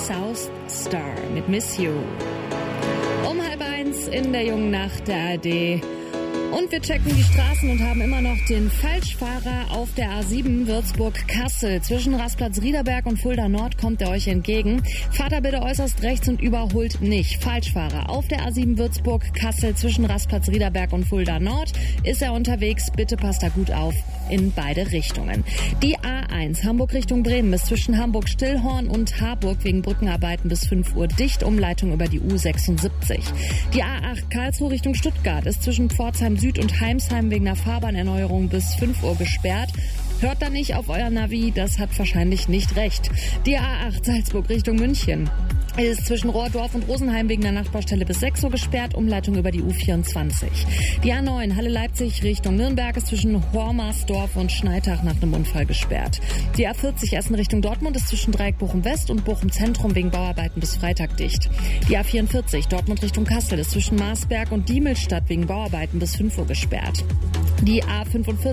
South Star mit Miss You. Um 12:30 in der jungen Nacht der ARD. Und wir checken die Straßen und haben immer noch den Falschfahrer auf der A7 Würzburg-Kassel. Zwischen Rastplatz Riederberg und Fulda Nord kommt er euch entgegen. Fahrt da bitte äußerst rechts und überholt nicht. Falschfahrer auf der A7 Würzburg-Kassel zwischen Rastplatz Riederberg und Fulda Nord ist er unterwegs. Bitte passt da gut auf in beide Richtungen. Die A1 Hamburg Richtung Bremen ist zwischen Hamburg-Stillhorn und Harburg wegen Brückenarbeiten bis 5 Uhr dicht. Umleitung über die U76. Die A8 Karlsruhe Richtung Stuttgart ist zwischen Pforzheim Süd und Heimsheim wegen einer Fahrbahnerneuerung bis 5 Uhr gesperrt. Hört da nicht auf euer Navi, das hat wahrscheinlich nicht recht. Die A8 Salzburg Richtung München ist zwischen Rohrdorf und Rosenheim wegen der Nachbarstelle bis 6 Uhr gesperrt, Umleitung über die U24. Die A9 Halle-Leipzig Richtung Nürnberg ist zwischen Hormersdorf und Schneitach nach einem Unfall gesperrt. Die A40 Essen Richtung Dortmund ist zwischen Dreieck Bochum-West und Bochum-Zentrum wegen Bauarbeiten bis Freitag dicht. Die A44 Dortmund Richtung Kassel ist zwischen Marsberg und Diemelstadt wegen Bauarbeiten bis 5 Uhr gesperrt. Die A45